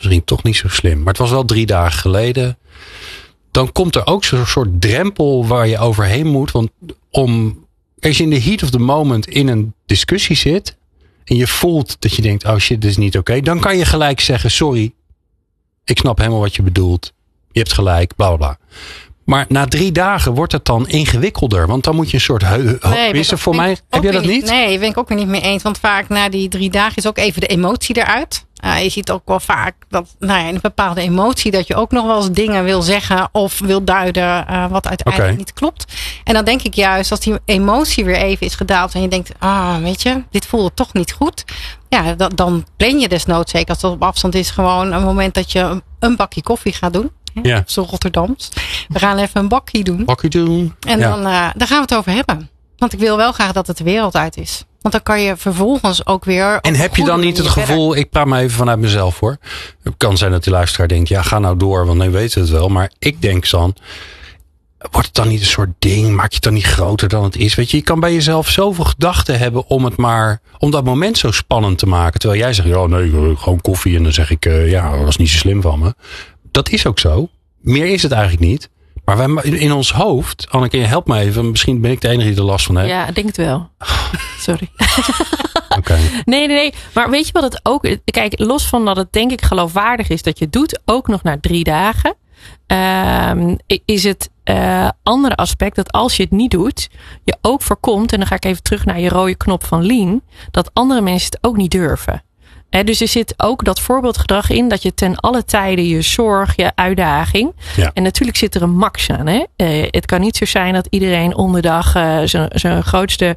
misschien toch niet zo slim. Maar het was wel 3 dagen geleden. Dan komt er ook zo'n soort drempel waar je overheen moet. Want als je in de heat of the moment in een discussie zit. En je voelt dat je denkt, oh shit, dit is niet oké. Dan kan je gelijk zeggen, sorry. Ik snap helemaal wat je bedoelt. Je hebt gelijk, bla bla bla. Maar na 3 dagen wordt het dan ingewikkelder. Want dan moet je een soort voor mij. Heb jij dat niet? Nee, ben ik ook weer niet mee eens. Want vaak na die 3 dagen is ook even de emotie eruit. Je ziet ook wel vaak dat een bepaalde emotie. Dat je ook nog wel eens dingen wil zeggen. Of wil duiden wat uiteindelijk niet klopt. En dan denk ik juist als die emotie weer even is gedaald. En je denkt, weet je, dit voelde toch niet goed. Ja, dan plan je desnoods, zeker als het op afstand is. Gewoon een moment dat je een bakje koffie gaat doen. Ja. Zo Rotterdams. We gaan even een bakje doen. En dan gaan we het over hebben. Want ik wil wel graag dat het de wereld uit is. Want dan kan je vervolgens ook weer... En heb je dan niet het gevoel... Ik praat maar even vanuit mezelf hoor. Het kan zijn dat die luisteraar denkt... Ja, ga nou door, want nu weten we het wel. Maar ik denk dan... Wordt het dan niet een soort ding? Maak je het dan niet groter dan het is? Weet je kan bij jezelf zoveel gedachten hebben... om dat moment zo spannend te maken. Terwijl jij zegt... gewoon koffie. En dan zeg ik... dat was niet zo slim van me. Dat is ook zo. Meer is het eigenlijk niet. Maar wij in ons hoofd... Anneke, help me even. Misschien ben ik de enige die er last van heeft. Ja, ik denk het wel. Sorry. Okay. Nee. Maar weet je wat het ook... Kijk, los van dat het denk ik geloofwaardig is... dat je het doet, ook nog na 3 dagen... is het andere aspect dat als je het niet doet... je ook voorkomt... en dan ga ik even terug naar je rode knop van Lean... dat andere mensen het ook niet durven. Dus er zit ook dat voorbeeldgedrag in... dat je ten alle tijden je zorg, je uitdaging... Ja. En natuurlijk zit er een max aan. Het kan niet zo zijn dat iedereen onderdag... zijn grootste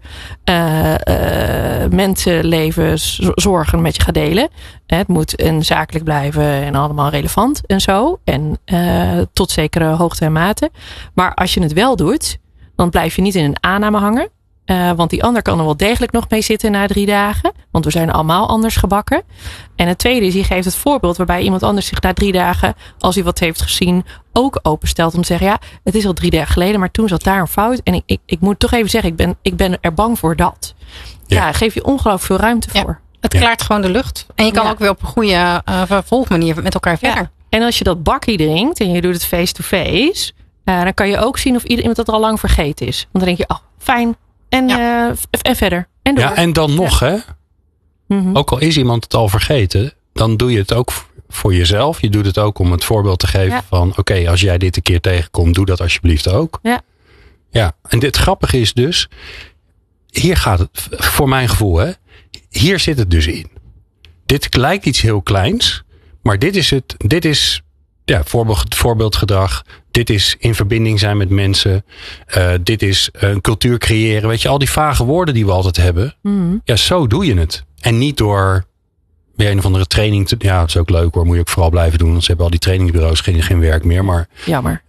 mensenlevenszorgen met je gaat delen. Het moet zakelijk blijven en allemaal relevant en zo. En tot zekere hoogte en mate. Maar als je het wel doet... dan blijf je niet in een aanname hangen... want die ander kan er wel degelijk nog mee zitten na 3 dagen. Want we zijn allemaal anders gebakken. En het tweede is, je geeft het voorbeeld waarbij iemand anders zich na 3 dagen, als hij wat heeft gezien, ook openstelt om te zeggen, ja, het is al 3 dagen geleden, maar toen zat daar een fout. En ik moet toch even zeggen, ik ben er bang voor dat. Ja, geef je ongelooflijk veel ruimte voor. Het klaart gewoon de lucht. En je kan ook weer op een goede vervolgmanier met elkaar verder. Ja. En als je dat bakkie drinkt en je doet het face-to-face, dan kan je ook zien of iemand dat al lang vergeten is. Want dan denk je, oh, fijn. En verder. En door. Ja, en dan nog, hè? Mm-hmm. Ook al is iemand het al vergeten, dan doe je het ook voor jezelf. Je doet het ook om het voorbeeld te geven van, oké, als jij dit een keer tegenkomt, doe dat alsjeblieft ook. Ja. En dit grappige is dus, hier gaat het, voor mijn gevoel, hè? Hier zit het dus in. Dit lijkt iets heel kleins, maar dit is voorbeeldgedrag. Dit is in verbinding zijn met mensen. Dit is een cultuur creëren. Weet je, al die vage woorden die we altijd hebben. Mm. Ja, zo doe je het. En niet door weer een of andere training te... Ja, het is ook leuk hoor. Moet je ook vooral blijven doen. Want ze hebben al die trainingsbureaus geen werk meer. Maar, jammer.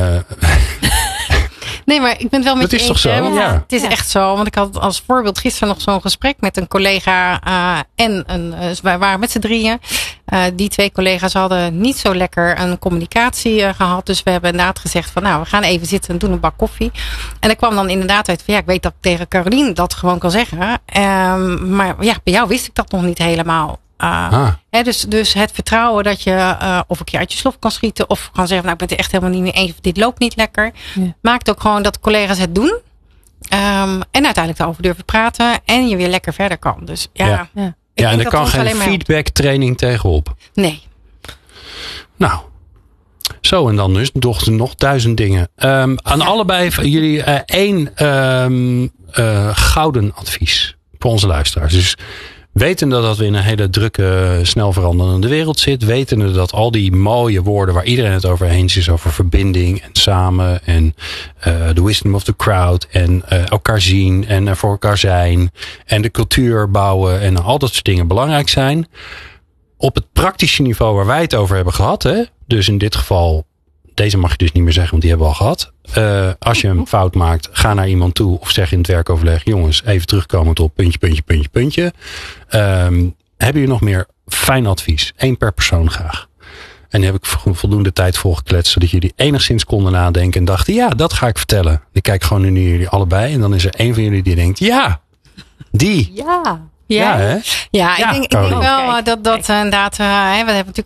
Nee, maar ik ben het wel met je eens. Dat is toch zo? Ja. Het is echt zo. Want ik had als voorbeeld gisteren nog zo'n gesprek met een collega. Wij waren met z'n drieën. Die 2 collega's hadden niet zo lekker een communicatie gehad. Dus we hebben inderdaad gezegd van, nou, we gaan even zitten en doen een bak koffie. En er kwam dan inderdaad uit van, ja, ik weet dat ik tegen Carolien dat gewoon kan zeggen. Maar ja, bij jou wist ik dat nog niet helemaal. Dus het vertrouwen dat je of een keer uit je slof kan schieten. Of kan zeggen, nou, ik ben het er echt helemaal niet mee eens. Dit loopt niet lekker. Ja. Maakt ook gewoon dat collega's het doen. En uiteindelijk daarover durven praten. En je weer lekker verder kan. Dus ja. En er kan geen feedback training tegenop. Nee. Nou. Zo, en dan dus nog 1000 dingen. Aan allebei van jullie 1 gouden advies. Voor onze luisteraars. Dus wetende dat we in een hele drukke, snel veranderende wereld zitten. Wetende dat al die mooie woorden waar iedereen het over eens is. Over verbinding en samen. En the wisdom of the crowd. En elkaar zien. En er voor elkaar zijn. En de cultuur bouwen. En al dat soort dingen belangrijk zijn. Op het praktische niveau waar wij het over hebben gehad. Hè? Dus in dit geval, deze mag je dus niet meer zeggen. Want die hebben we al gehad. Als je een fout maakt, ga naar iemand toe. Of zeg in het werkoverleg. Jongens, even terugkomend op puntje. Hebben jullie nog meer fijn advies? 1 per persoon graag. En daar heb ik voldoende tijd voor gekletst. Zodat jullie enigszins konden nadenken. En dachten, ja, dat ga ik vertellen. Ik kijk gewoon nu naar jullie allebei. En dan is er 1 van jullie die denkt, ja, die. Ja. Ja, hè? Ja, ik denk wel dat inderdaad. We hebben natuurlijk